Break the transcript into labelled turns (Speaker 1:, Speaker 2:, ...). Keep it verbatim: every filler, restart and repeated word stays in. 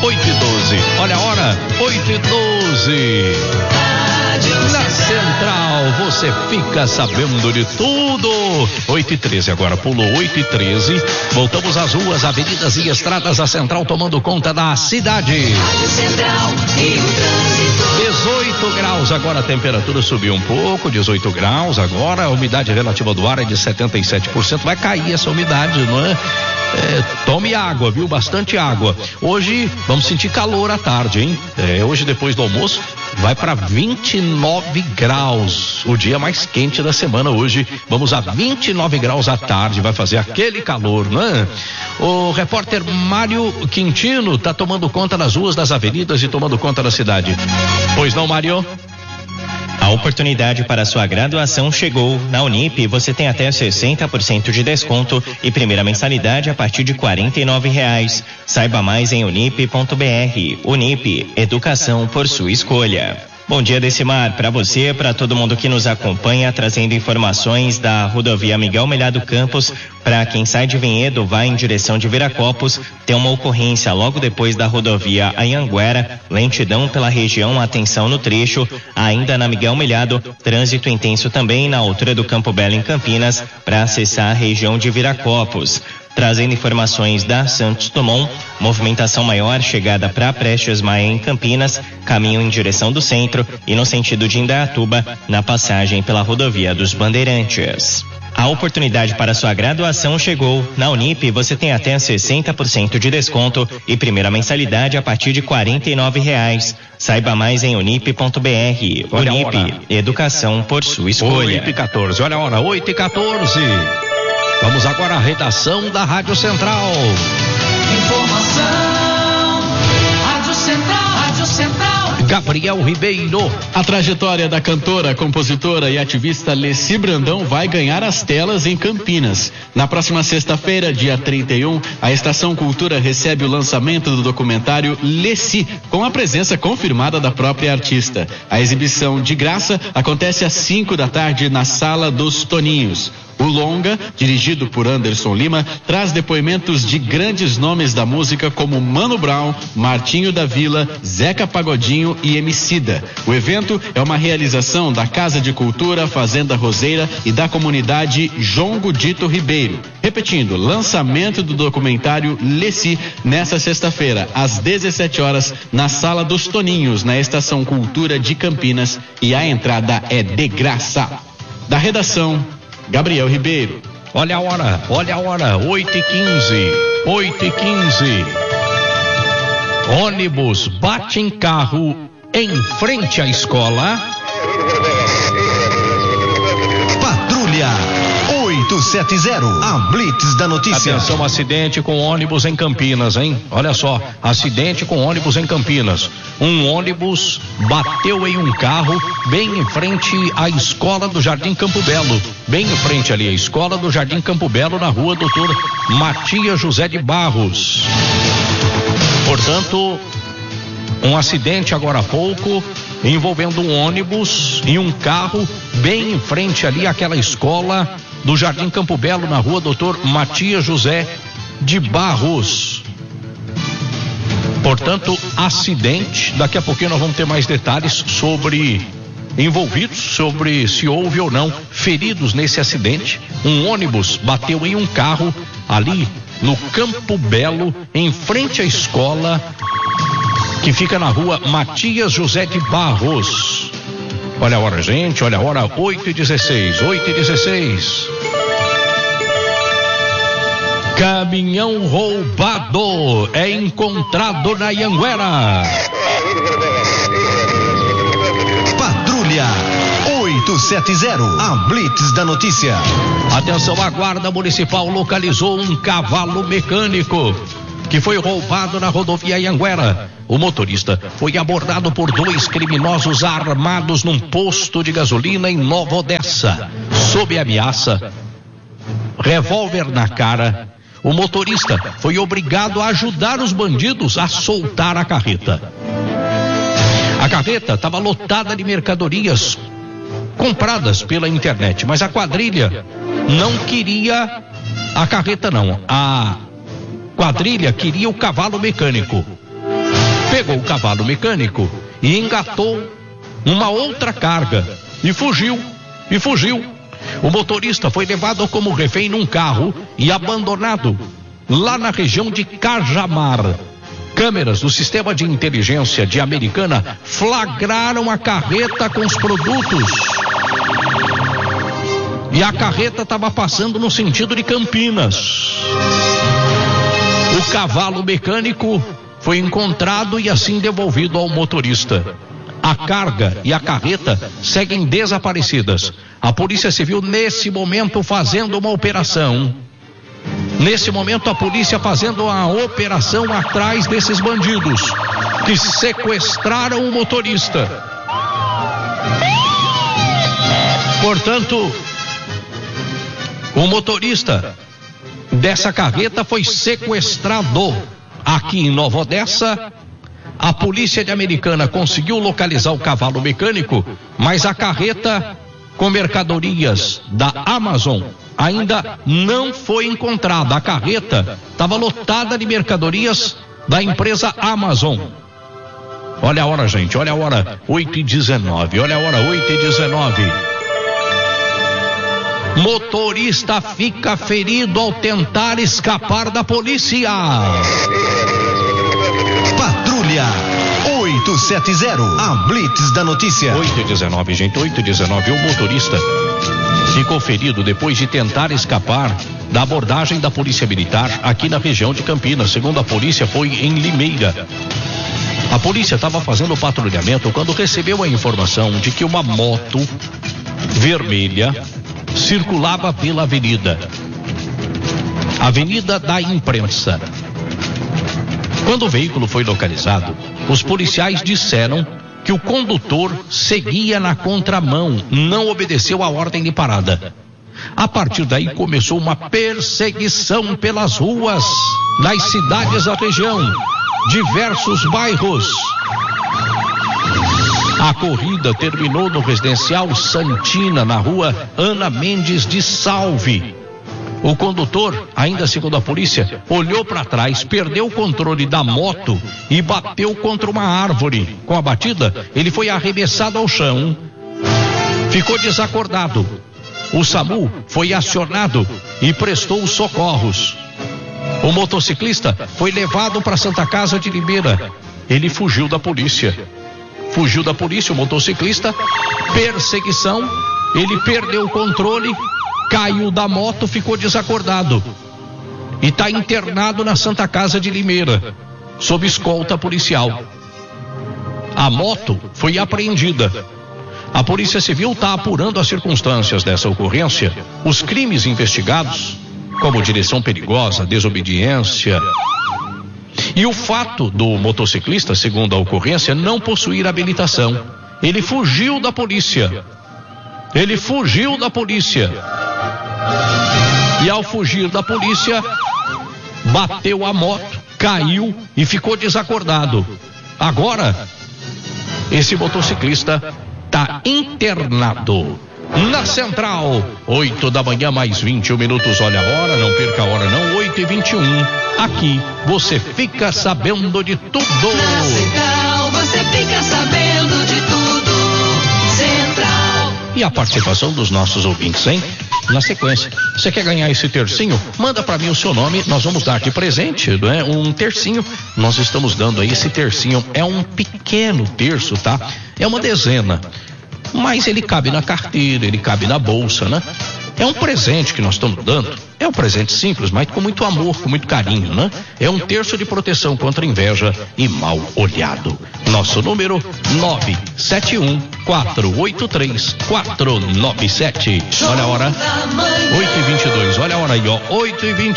Speaker 1: oito e doze. Olha a hora, oito e doze. Na Central, você fica sabendo de tudo. oito e treze agora, pulou oito e treze. Voltamos às ruas, avenidas e estradas da Central tomando conta da cidade. dezoito graus, agora a temperatura subiu um pouco, dezoito graus agora, a umidade relativa do ar é de setenta e sete por cento. Vai cair essa umidade, não é? É, tome água, viu? Bastante água. Hoje vamos sentir calor à tarde, hein? É, hoje depois do almoço vai para vinte e nove graus. O dia mais quente da semana hoje. Vamos a vinte e nove graus à tarde. Vai fazer aquele calor, não é? O repórter Mário Quintino tá tomando conta das ruas, das avenidas e tomando conta da cidade. Pois não, Mário?
Speaker 2: A oportunidade para sua graduação chegou. Na Unip, você tem até sessenta por cento de desconto e primeira mensalidade a partir de quarenta e nove reais. Saiba mais em unip ponto br. Unip, educação por sua escolha. Bom dia, Decimar, para você, para todo mundo que nos acompanha, trazendo informações da rodovia Miguel Melhado Campos. Para quem sai de Vinhedo, vai em direção de Viracopos, tem uma ocorrência logo depois da rodovia Anhanguera, lentidão pela região, atenção no trecho. Ainda na Miguel Melhado, trânsito intenso também na altura do Campo Belo em Campinas, para acessar a região de Viracopos. Trazendo informações da Santos Dumont, movimentação maior chegada para Prestes Maia em Campinas, caminho em direção do centro e no sentido de Indaiatuba, na passagem pela rodovia dos Bandeirantes. A oportunidade para sua graduação chegou. Na Unip, você tem até sessenta por cento de desconto e primeira mensalidade a partir de quarenta e nove reais. Saiba mais em unip ponto br. Unip, educação por sua escolha.
Speaker 1: oito e quatorze, olha a hora, oito e quatorze. Vamos agora à redação da Rádio Central.
Speaker 3: Informação, Rádio Central, Rádio Central.
Speaker 1: Gabriel Ribeiro.
Speaker 4: A trajetória da cantora, compositora e ativista Leci Brandão vai ganhar as telas em Campinas. Na próxima sexta-feira, dia trinta e um, a Estação Cultura recebe o lançamento do documentário Leci, com a presença confirmada da própria artista. A exibição de graça acontece às cinco da tarde na Sala dos Toninhos. O longa, dirigido por Anderson Lima, traz depoimentos de grandes nomes da música como Mano Brown, Martinho da Vila, Zeca Pagodinho e Emicida. O evento é uma realização da Casa de Cultura Fazenda Roseira e da comunidade João Gudito Ribeiro. Repetindo, lançamento do documentário Leci nesta sexta-feira, às dezessete horas, na Sala dos Toninhos, na Estação Cultura de Campinas, e a entrada é de graça. Da redação, Gabriel Ribeiro.
Speaker 1: Olha a hora, olha a hora, oito e quinze, oito e quinze. Ônibus bate em carro em frente à escola.
Speaker 5: Patrulha oito sete zero, a Blitz da notícia.
Speaker 1: Atenção, acidente com ônibus em Campinas, hein? Olha só, acidente com ônibus em Campinas. Um ônibus bateu em um carro bem em frente à escola do Jardim Campo Belo. Bem em frente ali, a escola do Jardim Campo Belo, na rua doutor Matias José de Barros. Portanto, um acidente agora há pouco envolvendo um ônibus e um carro bem em frente ali àquela escola do Jardim Campo Belo, na rua doutor Matias José de Barros. Portanto, acidente. Daqui a pouquinho nós vamos ter mais detalhes sobre envolvidos, sobre se houve ou não feridos nesse acidente. Um ônibus bateu em um carro ali no Campo Belo, em frente à escola que fica na rua Matias José de Barros. Olha a hora, gente, olha a hora, oito e dezesseis, oito e dezesseis. Caminhão roubado é encontrado na Anhanguera.
Speaker 5: Patrulha oito sete zero, a Blitz da notícia.
Speaker 1: Atenção, a Guarda Municipal localizou um cavalo mecânico que foi roubado na rodovia Anhanguera. O motorista foi abordado por dois criminosos armados num posto de gasolina em Nova Odessa. Sob ameaça, revólver na cara, o motorista foi obrigado a ajudar os bandidos a soltar a carreta. A carreta estava lotada de mercadorias compradas pela internet, mas a quadrilha não queria a carreta não. A quadrilha queria o cavalo mecânico. pegou o cavalo mecânico e engatou uma outra carga e fugiu, e fugiu. O motorista foi levado como refém num carro e abandonado lá na região de Cajamar. Câmeras do sistema de inteligência de Americana flagraram a carreta com os produtos. E a carreta estava passando no sentido de Campinas. O cavalo mecânico foi encontrado e assim devolvido ao motorista. A carga e a carreta seguem desaparecidas. A Polícia Civil, nesse momento, fazendo uma operação. Nesse momento, a polícia fazendo uma operação atrás desses bandidos que sequestraram o motorista. Portanto, o motorista dessa carreta foi sequestrado. Aqui em Nova Odessa, a polícia de Americana conseguiu localizar o cavalo mecânico, mas a carreta com mercadorias da Amazon ainda não foi encontrada. A carreta estava lotada de mercadorias da empresa Amazon. Olha a hora, gente, olha a hora, oito e dezenove, olha a hora, oito e dezenove. Motorista fica ferido ao tentar escapar da polícia.
Speaker 5: Patrulha oito sete zero, a Blitz da notícia.
Speaker 1: oito e dezenove, gente, oito e dezenove. O motorista ficou ferido depois de tentar escapar da abordagem da Polícia Militar aqui na região de Campinas. Segundo a polícia, foi em Limeira. A polícia estava fazendo patrulhamento quando recebeu a informação de que uma moto vermelha circulava pela avenida, Avenida da Imprensa. Quando o veículo foi localizado, os policiais disseram que o condutor seguia na contramão, não obedeceu a ordem de parada. A partir daí começou uma perseguição pelas ruas das cidades da região, diversos bairros. A corrida terminou no residencial Santina, na rua Ana Mendes de Salve. O condutor, ainda segundo a polícia, olhou para trás, perdeu o controle da moto e bateu contra uma árvore. Com a batida, ele foi arremessado ao chão, ficou desacordado. O SAMU foi acionado e prestou os socorros. O motociclista foi levado para a Santa Casa de Limeira. Ele fugiu da polícia. Fugiu da polícia, o motociclista, perseguição, ele perdeu o controle, caiu da moto, ficou desacordado e está internado na Santa Casa de Limeira, sob escolta policial. A moto foi apreendida. A Polícia Civil está apurando as circunstâncias dessa ocorrência, os crimes investigados, como direção perigosa, desobediência. E o fato do motociclista, segundo a ocorrência, não possuir habilitação. Ele fugiu da polícia. Ele fugiu da polícia. E ao fugir da polícia, bateu a moto, caiu e ficou desacordado. Agora, esse motociclista está internado na central. Oito da manhã, mais vinte e um minutos. Olha a hora, não perca a hora não, oito e vinte e um. Aqui você fica sabendo de tudo.
Speaker 3: Na central você fica sabendo de tudo. Central.
Speaker 1: E a participação dos nossos ouvintes, hein? Na sequência, você quer ganhar esse tercinho? Manda para mim o seu nome, nós vamos dar de presente, não é? Um tercinho, nós estamos dando aí esse tercinho, é um pequeno terço, tá? É uma dezena, mas ele cabe na carteira, ele cabe na bolsa, né? É um presente que nós estamos dando, é um presente simples, mas com muito amor, com muito carinho, né? É um terço de proteção contra inveja e mal olhado. Nosso número nove sete um, quatro oito três, quatro nove sete. Olha a hora, oito e vinte e dois, olha a hora aí, ó, oito e vinte e dois.